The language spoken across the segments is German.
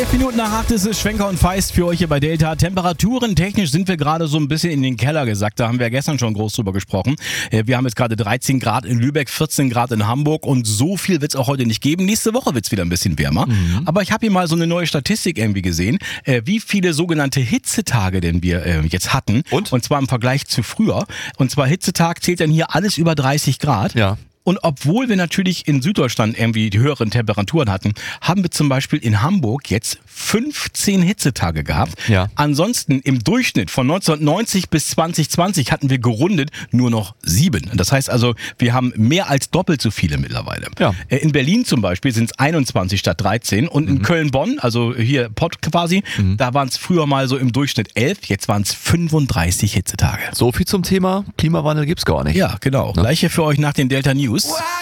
11 Minuten nach 8 ist es Schwenker und Feist für euch hier bei Delta. Temperaturen technisch sind wir gerade so ein bisschen in den Keller gesackt. Da haben wir gestern schon groß drüber gesprochen. Wir haben jetzt gerade 13 Grad in Lübeck, 14 Grad in Hamburg und so viel wird es auch heute nicht geben. Nächste Woche wird es wieder ein bisschen wärmer. Aber ich habe hier mal so eine neue Statistik irgendwie gesehen, wie viele sogenannte Hitzetage denn wir jetzt hatten. Und zwar im Vergleich zu früher. Und zwar Hitzetag zählt dann hier alles über 30 Grad. Ja. Und obwohl wir natürlich in Süddeutschland irgendwie die höheren Temperaturen hatten, haben wir zum Beispiel in Hamburg jetzt 15 Hitzetage gehabt. Ja. Ansonsten im Durchschnitt von 1990 bis 2020 hatten wir gerundet nur noch 7. Das heißt also, wir haben mehr als doppelt so viele mittlerweile. Ja. In Berlin zum Beispiel sind es 21 statt 13 und in Köln-Bonn, also hier Pott quasi, da waren es früher mal so im Durchschnitt 11, jetzt waren es 35 Hitzetage. So viel zum Thema Klimawandel gibt's gar nicht. Ja, genau. Gleich hier für euch nach den Delta News.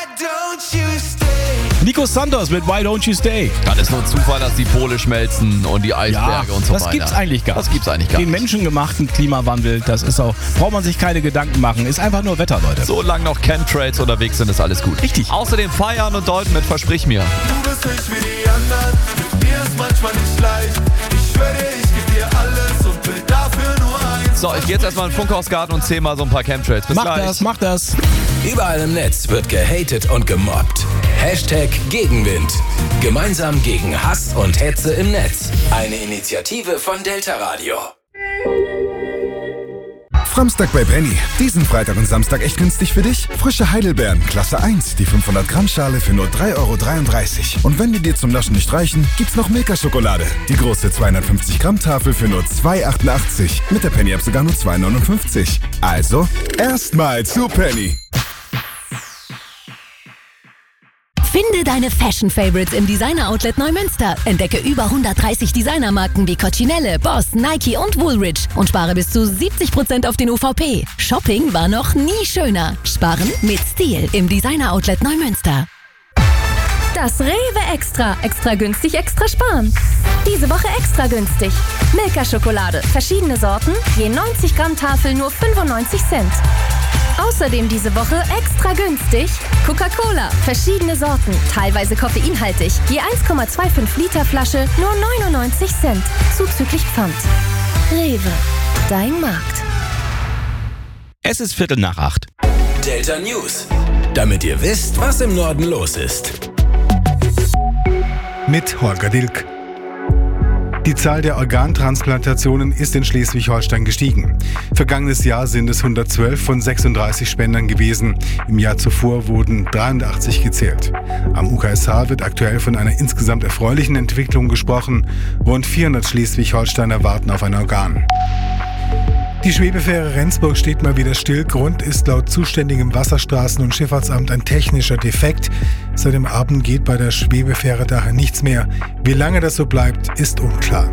Nico Santos mit Why Don't You Stay? Das ist nur ein Zufall, dass die Pole schmelzen und die Eisberge und so weiter. Das gibt's eigentlich gar nicht. Das gibt's eigentlich gar Den nicht. menschengemachten Klimawandel, das ist auch, braucht man sich keine Gedanken machen, ist einfach nur Wetter, Leute. Solange noch Chemtrails unterwegs sind, ist alles gut. Richtig. Außerdem feiern und deuten mit Versprich mir. Du bist nicht wie die anderen, mit dir ist manchmal nicht leicht. Ich schwöre dir, ich geb dir alles und will dafür nur eins. So, ich gehe jetzt erstmal in den Funkhausgarten und zähl mal so ein paar Chemtrails. Bis gleich. Mach das. Überall im Netz wird gehatet und gemobbt. Hashtag Gegenwind. Gemeinsam gegen Hass und Hetze im Netz. Eine Initiative von Delta Radio. Framstag bei Penny. Diesen Freitag und Samstag echt günstig für dich? Frische Heidelbeeren, Klasse 1, die 500 Gramm Schale für nur 3,33 €. Und wenn die dir zum Naschen nicht reichen, gibt's noch Milka-Schokolade. Die große 250 Gramm Tafel für nur 2,88 €. Mit der Penny-App sogar nur 2,59 €. Also, erstmal zu Penny. Finde deine Fashion-Favorites im Designer-Outlet Neumünster. Entdecke über 130 Designermarken wie Coccinelle, Boss, Nike und Woolrich und spare bis zu 70% auf den UVP. Shopping war noch nie schöner. Sparen mit Stil im Designer-Outlet Neumünster. Das Rewe Extra. Extra günstig, extra sparen. Diese Woche extra günstig. Milka-Schokolade. Verschiedene Sorten. Je 90 Gramm Tafel nur 95 Cent. Außerdem diese Woche extra günstig Coca-Cola, verschiedene Sorten, teilweise koffeinhaltig, je 1,25 Liter Flasche, nur 99 Cent, zuzüglich Pfand. Rewe, dein Markt. Es ist 7:45. Delta News. Damit ihr wisst, was im Norden los ist. Mit Holger Dilk. Die Zahl der Organtransplantationen ist in Schleswig-Holstein gestiegen. Vergangenes Jahr sind es 112 von 36 Spendern gewesen. Im Jahr zuvor wurden 83 gezählt. Am UKSH wird aktuell von einer insgesamt erfreulichen Entwicklung gesprochen. Rund 400 Schleswig-Holsteiner warten auf ein Organ. Die Schwebefähre Rendsburg steht mal wieder still. Grund ist laut zuständigem Wasserstraßen- und Schifffahrtsamt ein technischer Defekt. Seit dem Abend geht bei der Schwebefähre daher nichts mehr. Wie lange das so bleibt, ist unklar.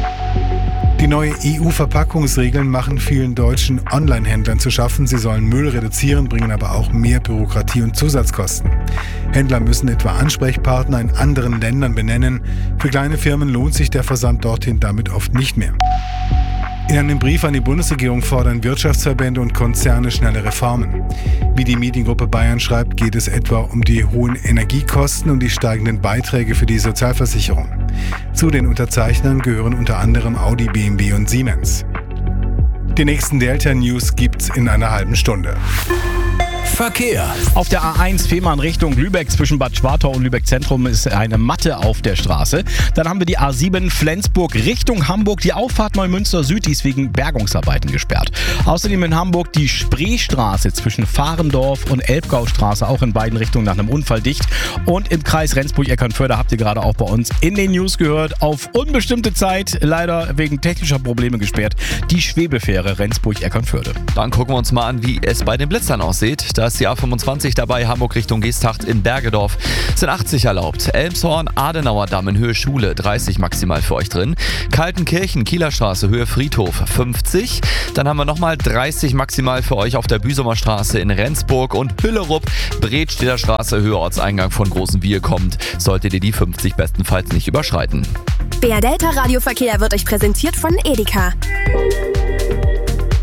Die neuen EU-Verpackungsregeln machen vielen deutschen Online-Händlern zu schaffen. Sie sollen Müll reduzieren, bringen aber auch mehr Bürokratie und Zusatzkosten. Händler müssen etwa Ansprechpartner in anderen Ländern benennen. Für kleine Firmen lohnt sich der Versand dorthin damit oft nicht mehr. In einem Brief an die Bundesregierung fordern Wirtschaftsverbände und Konzerne schnelle Reformen. Wie die Mediengruppe Bayern schreibt, geht es etwa um die hohen Energiekosten und die steigenden Beiträge für die Sozialversicherung. Zu den Unterzeichnern gehören unter anderem Audi, BMW und Siemens. Die nächsten Delta News gibt's in einer halben Stunde. Verkehr. Auf der A1 Fehmarn Richtung Lübeck zwischen Bad Schwartau und Lübeck Zentrum ist eine Matte auf der Straße. Dann haben wir die A7 Flensburg Richtung Hamburg. Die Auffahrt Neumünster Süd, die ist wegen Bergungsarbeiten gesperrt. Außerdem in Hamburg die Spreestraße zwischen Fahrendorf und Elbgaustraße, auch in beiden Richtungen nach einem Unfall dicht. Und im Kreis Rendsburg-Eckernförde habt ihr gerade auch bei uns in den News gehört, auf unbestimmte Zeit, leider wegen technischer Probleme gesperrt, die Schwebefähre Rendsburg-Eckernförde. Dann gucken wir uns mal an, wie es bei den Blitzern aussieht. Da ist die A25 dabei, Hamburg Richtung Geesthacht in Bergedorf. Sind 80 erlaubt. Elmshorn, Adenauer Damm in Höhe Schule, 30 maximal für euch drin. Kaltenkirchen, Kieler Straße, Höhe Friedhof, 50. Dann haben wir nochmal 30 maximal für euch auf der Büsumer Straße in Rendsburg und Hüllerup, Bredstedter Straße, Höhe Ortseingang von Großenwiehe kommt. Solltet ihr die 50 bestenfalls nicht überschreiten. Der Delta Radioverkehr wird euch präsentiert von Edeka.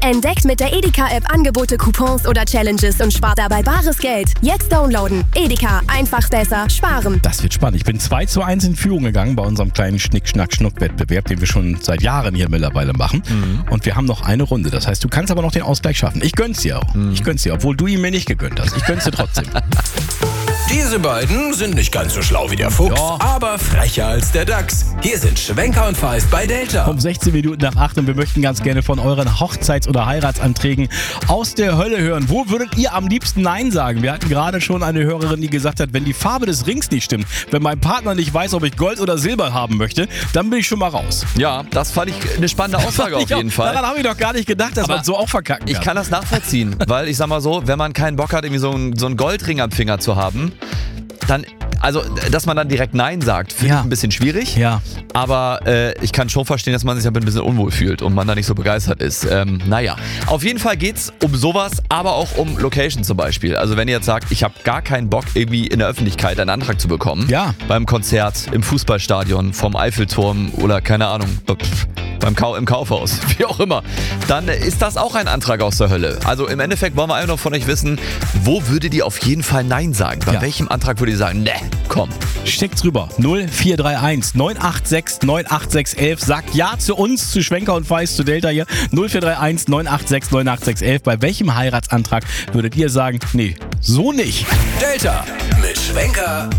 Entdeckt mit der Edeka-App Angebote, Coupons oder Challenges und spart dabei bares Geld. Jetzt downloaden. Edeka, einfach besser sparen. Das wird spannend. Ich bin 2:1 in Führung gegangen bei unserem kleinen Schnick-Schnack-Schnuck-Wettbewerb, den wir schon seit Jahren hier mittlerweile machen. Und wir haben noch eine Runde. Das heißt, du kannst aber noch den Ausgleich schaffen. Ich gönn's dir auch. Ich gönn's dir, obwohl du ihn mir nicht gegönnt hast. Ich gönn's dir trotzdem. Diese beiden sind nicht ganz so schlau wie der Fuchs, Ja. aber frecher als der Dachs. Hier sind Schwenker und Feist bei Delta. Um 16 Minuten nach 8 und wir möchten ganz gerne von euren Hochzeits- oder Heiratsanträgen aus der Hölle hören. Wo würdet ihr am liebsten Nein sagen? Wir hatten gerade schon eine Hörerin, die gesagt hat, wenn die Farbe des Rings nicht stimmt, wenn mein Partner nicht weiß, ob ich Gold oder Silber haben möchte, dann bin ich schon mal raus. Ja, das fand ich eine spannende Aussage auf jeden Fall. Daran habe ich doch gar nicht gedacht, dass Aber man so auch verkacken kann. Ich kann das nachvollziehen, weil ich sag mal so, wenn man keinen Bock hat, irgendwie so einen Goldring am Finger zu haben, dann, also, dass man dann direkt Nein sagt, finde ich ein bisschen schwierig. Ja. Aber ich kann schon verstehen, dass man sich ein bisschen unwohl fühlt und man da nicht so begeistert ist. Naja, auf jeden Fall geht's um sowas, aber auch um Location zum Beispiel. Also wenn ihr jetzt sagt, ich habe gar keinen Bock, irgendwie in der Öffentlichkeit einen Antrag zu bekommen. Ja. Beim Konzert, im Fußballstadion, vom Eiffelturm oder keine Ahnung, im Kaufhaus, wie auch immer, dann ist das auch ein Antrag aus der Hölle. Also im Endeffekt wollen wir einfach nur von euch wissen, wo würdet ihr auf jeden Fall Nein sagen? Bei welchem Antrag würdet ihr sagen, ne, komm. Steckt's rüber. 0431 986 98611. Sagt Ja zu uns, zu Schwenker und Feist, zu Delta hier. 0431 986 98611. Bei welchem Heiratsantrag würdet ihr sagen, nee, so nicht? Delta mit Schwenker